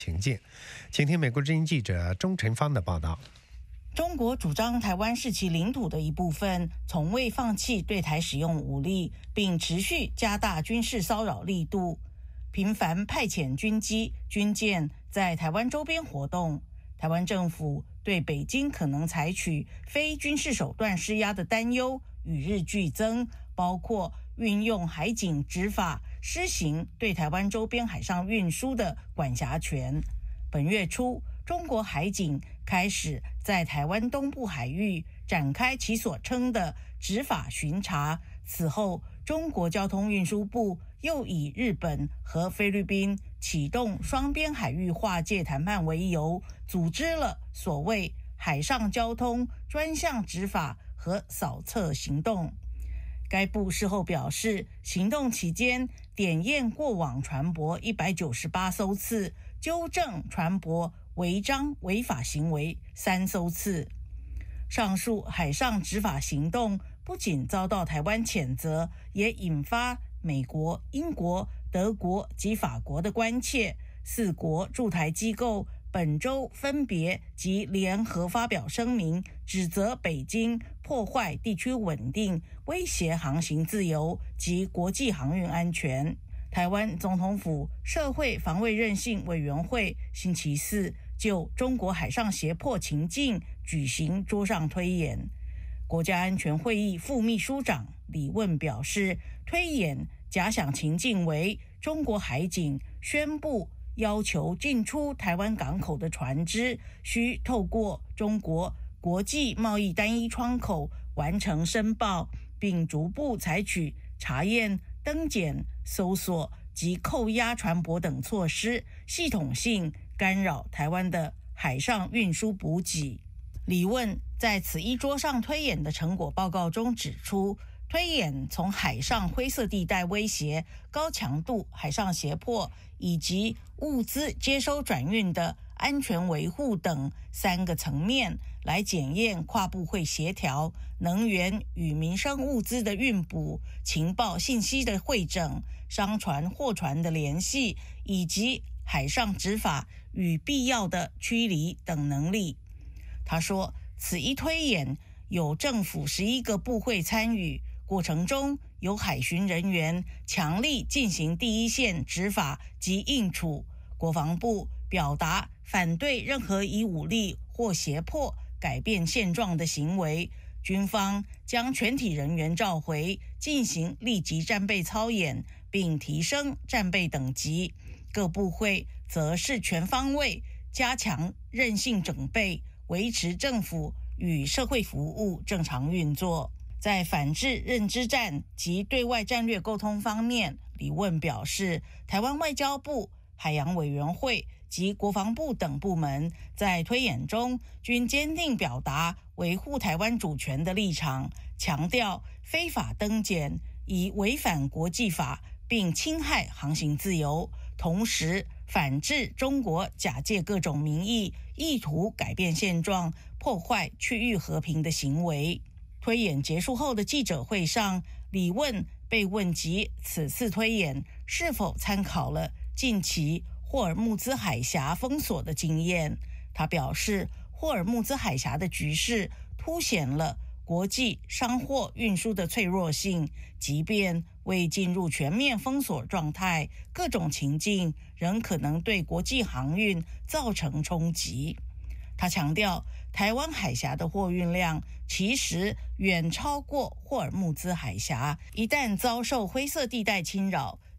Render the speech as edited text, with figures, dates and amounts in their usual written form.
情境。请听美国之音记者钟晨芳的报道。 中国主张台湾是其领土的一部分，从未放弃对台使用武力，并持续加大军事骚扰力度，频繁派遣军机、军舰在台湾周边活动。台湾政府对北京可能采取非军事手段施压的担忧与日俱增，包括运用海警执法，施行对台湾周边海上运输的管辖权。本月初，中国海警开始在台湾东部海域展开其所称的执法巡查。此后，中国交通运输部又以日本和菲律宾启动双边海域划界谈判为由，组织了所谓海上交通专项执法和扫测行动。该部事后表示，行动期间点验过往船舶198艘次，纠正船舶违章违法行为3艘次。上述海上执法行动不仅遭到台湾谴责，也引发美国、英国、德国及法国的关切。4国驻台机构本周分别及联合发表声明，指责北京破坏地区稳定，威胁航行自由及国际航运安全。台湾总统府社会防卫韧性委员会星期四就中国海上胁迫情境举行桌上推演。国家安全会议副秘书长李问表示，推演假想情境为中国海警宣布要求进出台湾港口的船只需透过中国国际贸易单一窗口完成申报，并逐步采取查验、登检、搜索及扣押船舶等措施，系统性干扰台湾的海上运输补给。李问在此一桌上推演的成果报告中指出，推演从海上灰色地带威胁、高强度海上胁迫以及物资接收转运的安全维护等3个层面来检验跨部会协调、能源与民生物资的运补、情报信息的汇整、商船货船的联系，以及海上执法与必要的驱离等能力。他说，此一推演有政府11个部会参与，过程中有海巡人员强力进行第一线执法及应处。国防部表达反对任何以武力或胁迫改变现状的行为。军方将全体人员召回，进行立即战备操演，并提升战备等级。各部会则是全方位加强韧性整备，维持政府与社会服务正常运作。在反制认知战及对外战略沟通方面，李问表示，台湾外交部、海洋委员会及国防部等部门在推演中均坚定表达维护台湾主权的立场，强调非法登检已违反国际法并侵害航行自由，同时反制中国假借各种名义意图改变现状、破坏区域和平的行为。推演结束后的记者会上，李问被问及此次推演是否参考了近期霍尔木兹海峡封锁的经验。他表示，霍尔木兹海峡的局势凸显了国际商货运输的脆弱性，即便未进入全面封锁状态，各种情境仍可能对国际航运造成冲击。他强调，台湾海峡的货运量其实远超过霍尔木兹海峡，一旦遭受灰色地带侵扰，